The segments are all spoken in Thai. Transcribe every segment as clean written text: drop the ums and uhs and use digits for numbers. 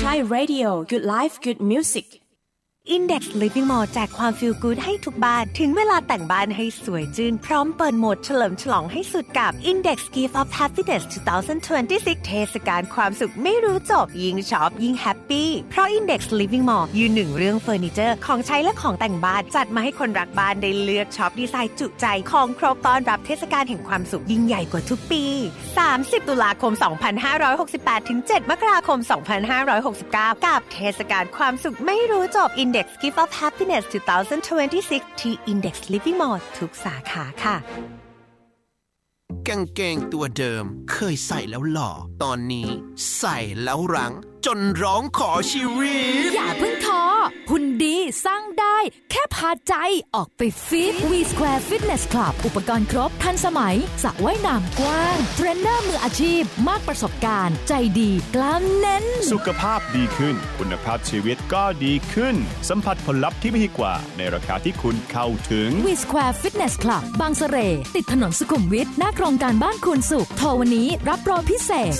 Chai Radio Good Life Good Music Index Living Mall แจกความฟีลกู๊ดให้ทุกบ้านถึงเวลาแต่งบ้านให้สวยจื้นพร้อมเปิดโหมดเฉลิมฉลองให้สุดกับ Index Gift of Happiness 2026 เทศกาลความสุขไม่รู้จบยิ่งช็อปยิ่งแฮปปี้เพราะ Index Living Mall ยืนหนึ่งเรื่องเฟอร์นิเจอร์ของใช้และของแต่งบ้านจัดมาให้คนรักบ้านได้เลือกช็อปดีไซน์จุใจของครบต้อนรับเทศกาลแห่งความสุขยิ่งใหญ่กว่าทุกปี30ตุลาคม2568ถึง7มกราคม2569กับเทศกาลความสุขไม่รู้จบ Index Gift of Happiness 2026 ที่ Index Living Mall ทุกสาขาค่ะกางเกงตัวเดิมเคยใส่แล้วหล่อตอนนี้ใส่แล้วรั้งจนร้องขอชีวิตอย่าเพิ่งท้อหุ่นดีสร้างได้แค่พาใจออกไปฟิต V Square Fitness Club อุปกรณ์ครบทันสมัยสระว่ายน้ำกว้างเทรนเนอร์มืออาชีพมากประสบการณ์ใจดีกล้ามเน้นสุขภาพดีขึ้นคุณภาพชีวิตก็ดีขึ้นสัมผัสผลลัพธ์ที่ไม่ดีกว่าในราคาที่คุณเข้าถึง V Square Fitness Club บางเสร่ติดถนนสุขุมวิทหน้าโครงการบ้านคุณสุขโทรวันนี้รับโปรพิเศษ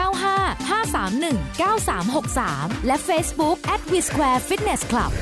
0955319363และ Facebook @VSquareFitnessClub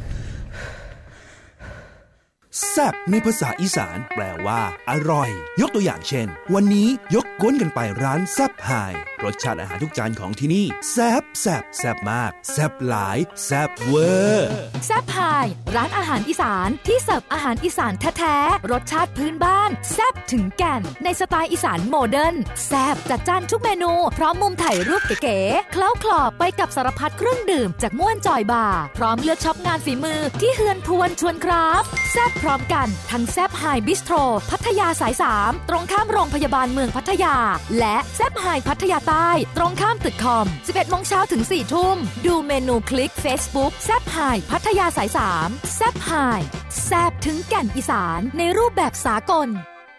แซ่บในภาษาอีสานแปลว่าอร่อยยกตัวอย่างเช่นวันนี้ยกก้นกันไปร้านแซ่บไฮรสชาติอาหารทุกจานของที่นี่แซ่บแซ่บแซ่บมากแซ่บหลายแซ่บเวอร์แซ่บไฮร้านอาหารอีสานที่เสิร์ฟอาหารอีสานแท้ๆรสชาติพื้นบ้านแซ่บถึงแก่นในสไตล์อีสานโมเดิร์นแซ่บจัดจ้านทุกเมนูพร้อมมุมถ่ายรูปเก๋ๆเคล้าคลอไปกับสารพัดเครื่องดื่มจากม่วนจอยบาร์พร้อมเลือกช็อปงานฝีมือที่เฮือนพวนชวนครับแซ่บพร้อมกันทั้งแซ่บไฮบิสโตรพัทยาสาย3ตรงข้ามโรงพยาบาลเมืองพัทยาและแซ่บไฮพัทยาใต้ตรงข้ามตึกคอม 11 โมงเช้าถึง 4 ทุ่มดูเมนูคลิก Facebook แซ่บไฮพัทยาสาย3แซ่บไฮแซ่บถึงแก่นอีสานในรูปแบบสากล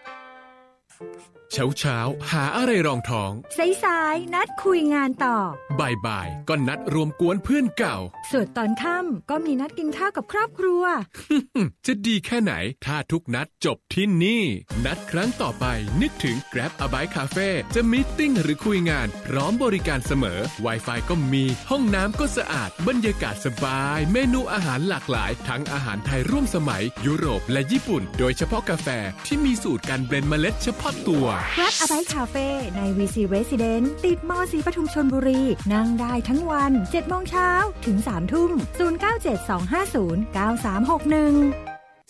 เช้าหาอะไรรองท้องสายนัดคุยงานต่อบ่ายก็นัดรวมกวนเพื่อนเก่าส่วนตอนค่ำก็มีนัดกินข้าวกับครอบครัวจะดีแค่ไหนถ้าทุกนัดจบที่นี่นัดครั้งต่อไปนึกถึง Grab a Bite Cafe จะมีตติ้งหรือคุยงานพร้อมบริการเสมอ Wi-Fi ก็มีห้องน้ำก็สะอาดบรรยากาศสบายเมนูอาหารหลากหลายทั้งอาหารไทยร่วมสมัยยุโรปและญี่ปุ่นโดยเฉพาะกาแฟที่มีสูตรการเบลนด์เมล็ดเฉพาะตัว Grab a Bite Cafe ใน VC Residence ติดม.ศรีปทุมชลบุรีนั่งได้ทั้งวัน 7 โมงเช้าถึง 3 ทุ่ม 0972509361